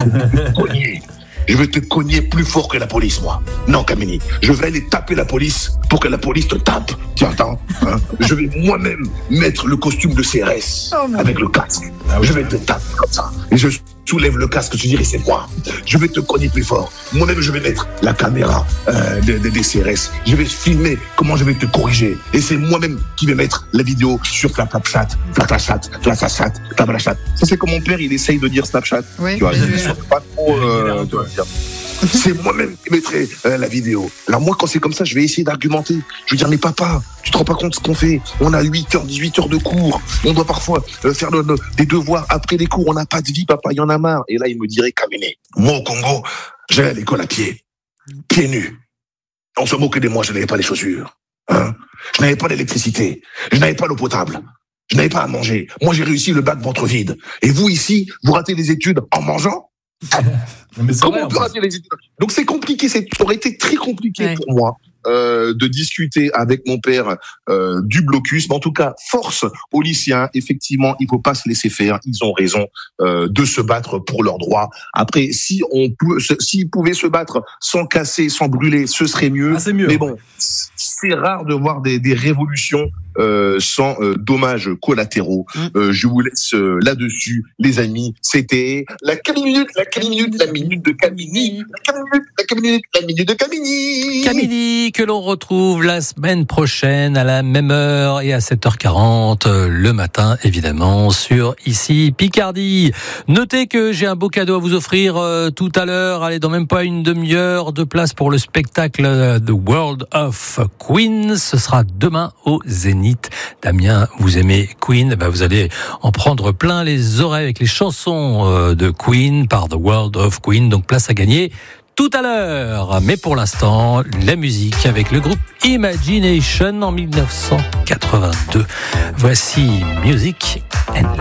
cogner. Je vais te cogner plus fort que la police, moi. Non, Kamini, je vais aller taper la police pour que la police te tape. Tu entends, hein? Je vais moi-même mettre le costume de CRS avec le casque. Je vais te taper comme ça. Et je soulève le casque, tu dirais c'est moi. Je vais te cogner plus fort. Moi-même, je vais mettre la caméra des CRS. Je vais filmer comment je vais te corriger. Et c'est moi-même qui vais mettre la vidéo sur Snapchat. Ça, c'est comme mon père, il essaye de dire Snapchat. Oui, tu vois, pas trop, tu vois, c'est moi-même qui mettrai la vidéo. Alors moi, quand c'est comme ça, je vais essayer d'argumenter. Je vais dire, mais papa, tu te rends pas compte ce qu'on fait? On a 8 heures, 18 heures de cours. On doit parfois faire des devoirs après les cours. On n'a pas de vie, papa, il y en a marre. Et là, il me dirait, Kamini, moi au Congo, j'allais à l'école à pieds nus. On se moquait de moi, je n'avais pas les chaussures. Hein? Je n'avais pas d'électricité. Je n'avais pas l'eau potable. Je n'avais pas à manger. Moi, j'ai réussi le bac ventre vide. Et vous, ici, vous ratez les études en mangeant? Comment on peut rater les études? Donc c'est compliqué, ça aurait été très compliqué pour moi de discuter avec mon père du blocus. Mais en tout cas, force aux lycéens. Effectivement, il faut pas se laisser faire. Ils ont raison de se battre pour leurs droits. Après, s'ils pouvaient se battre sans casser, sans brûler, ce serait mieux. C'est mieux. Mais bon, c'est rare de voir des révolutions sans dommages collatéraux. Je vous laisse là-dessus, les amis. C'était la minute de Kamini. La minute de Kamini. Kamini, que l'on retrouve la semaine prochaine à la même heure et à 7h40 le matin, évidemment, sur Ici Picardie. Notez que j'ai un beau cadeau à vous offrir tout à l'heure. Allez, dans même pas une demi-heure de place pour le spectacle The World of Queen. Ce sera demain au Zénith. Damien, vous aimez Queen? Vous allez en prendre plein les oreilles avec les chansons de Queen par The World of Queen. Donc place à gagner tout à l'heure. Mais pour l'instant, la musique avec le groupe Imagination en 1982. Voici Music and